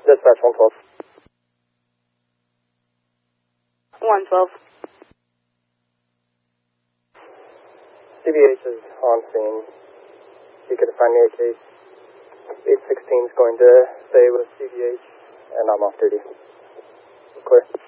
Dispatch 112. 112. CVH is on scene. You could find me a case. 816 is going to stay with CVH, and I'm off duty. Clear.